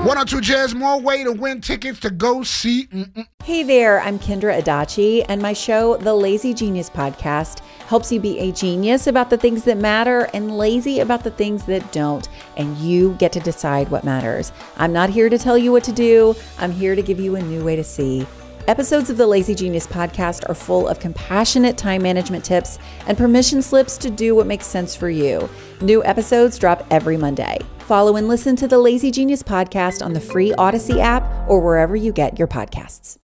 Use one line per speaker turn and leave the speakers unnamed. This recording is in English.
102 Jazz, more way to win tickets to go see.
Hey there, I'm Kendra Adachi, and my show, The Lazy Genius Podcast, helps you be a genius about the things that matter and lazy about the things that don't, and you get to decide what matters. I'm not here to tell you what to do. I'm here to give you a new way to see. Episodes of the Lazy Genius Podcast are full of compassionate time management tips and permission slips to do what makes sense for you. New episodes drop every Monday. Follow and listen to the Lazy Genius Podcast on the free Odyssey app or wherever you get your podcasts.